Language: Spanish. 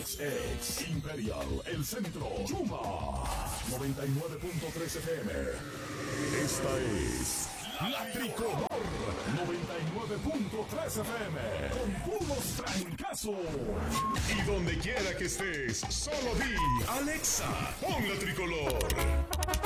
XX, Imperial, El Centro, Yuma, 99.3 FM. Esta es La Tricolor, 99.3 FM, con puros trancazos. Y donde quiera que estés, solo di, Alexa, pon La Tricolor.